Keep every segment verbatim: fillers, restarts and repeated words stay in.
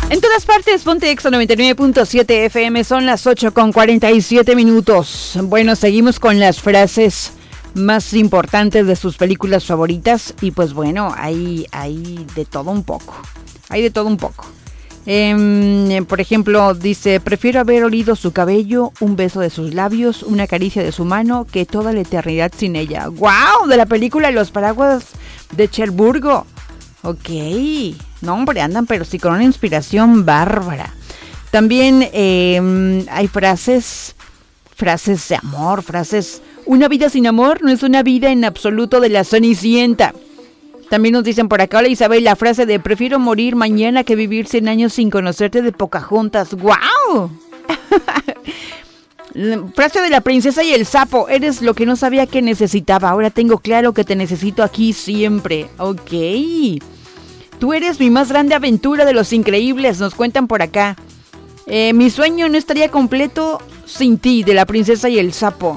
En todas partes, ponte Exa noventa y nueve punto siete F M, son las ocho con cuarenta y siete minutos. Bueno, seguimos con las frases más importantes de sus películas favoritas. Y pues bueno, hay, hay de todo un poco. Hay de todo un poco. Eh, por ejemplo, dice: prefiero haber olido su cabello, un beso de sus labios, una caricia de su mano, que toda la eternidad sin ella. ¡Guau! De la película Los Paraguas de Cherburgo. Ok. No, hombre, andan pero sí con una inspiración bárbara. También eh, hay frases, frases de amor, frases... Una vida sin amor no es una vida en absoluto, de La Cenicienta. También nos dicen por acá: hola Isabel, la frase de prefiero morir mañana que vivir cien años sin conocerte, de Pocahontas. ¡Guau! Frase de La Princesa y el Sapo: eres lo que no sabía que necesitaba, ahora tengo claro que te necesito aquí siempre. Ok. Tú eres mi más grande aventura de Los Increíbles, nos cuentan por acá. Eh, mi sueño no estaría completo sin ti, de La Princesa y el Sapo.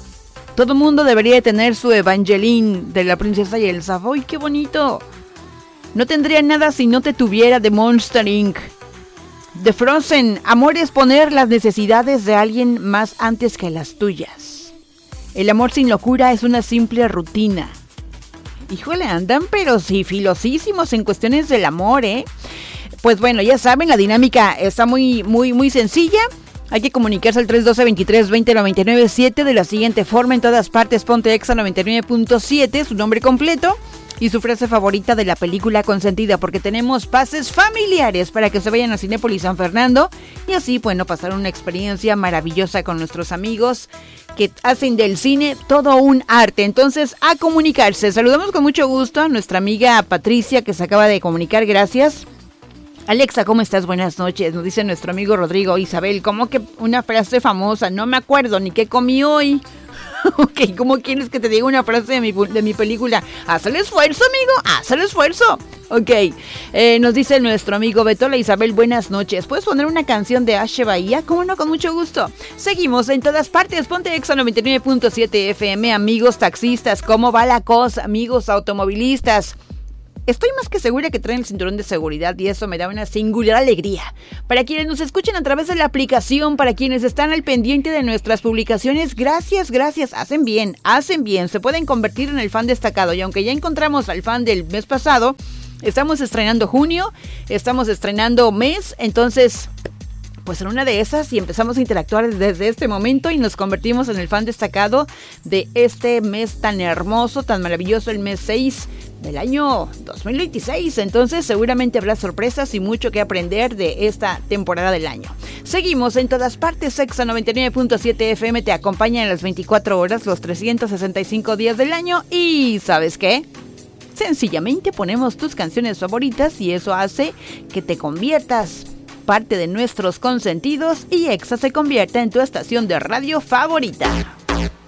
Todo mundo debería tener su Evangeline, de La Princesa y el Sapo. ¡Ay, qué bonito! No tendría nada si no te tuviera, de Monster incorporated. De Frozen: amor es poner las necesidades de alguien más antes que las tuyas. El amor sin locura es una simple rutina. Híjole, andan pero sí filosísimos en cuestiones del amor, ¿eh? Pues bueno, ya saben, la dinámica está muy, muy, muy sencilla. Hay que comunicarse al tres uno dos, veintitrés veinte noventa y nueve siete de la siguiente forma: en todas partes, ponte Exa noventa y nueve punto siete, su nombre completo y su frase favorita de la película consentida, porque tenemos pases familiares para que se vayan a Cinépolis San Fernando y así, bueno, pasar una experiencia maravillosa con nuestros amigos que hacen del cine todo un arte. Entonces, a comunicarse. Saludamos con mucho gusto a nuestra amiga Patricia, que se acaba de comunicar. Gracias. Alexa, ¿cómo estás? Buenas noches. Nos dice nuestro amigo Rodrigo. Isabel, ¿cómo que una frase famosa? No me acuerdo ni qué comí hoy. Ok, ¿cómo quieres que te diga una frase de mi, de mi película? Haz el esfuerzo, amigo, haz el esfuerzo. Ok, eh, nos dice nuestro amigo Betola. Isabel, buenas noches. ¿Puedes poner una canción de Ashe Bahía? ¿Cómo no? Con mucho gusto. Seguimos en todas partes. Ponte Exa noventa y nueve punto siete F M. Amigos taxistas, ¿cómo va la cosa? Amigos automovilistas, estoy más que segura que traen el cinturón de seguridad y eso me da una singular alegría. Para quienes nos escuchan a través de la aplicación, para quienes están al pendiente de nuestras publicaciones, gracias, gracias, hacen bien, hacen bien, se pueden convertir en el fan destacado. Y aunque ya encontramos al fan del mes pasado, estamos estrenando junio, estamos estrenando mes, entonces... pues en una de esas y empezamos a interactuar desde este momento y nos convertimos en el fan destacado de este mes tan hermoso, tan maravilloso, el mes seis del año dos mil veintiséis. Entonces seguramente habrá sorpresas y mucho que aprender de esta temporada del año. Seguimos en todas partes. Exa noventa y nueve punto siete F M te acompaña en las veinticuatro horas, los trescientos sesenta y cinco días del año. Y ¿sabes qué? Sencillamente ponemos tus canciones favoritas y eso hace que te conviertas parte de nuestros consentidos y Exa se convierta en tu estación de radio favorita.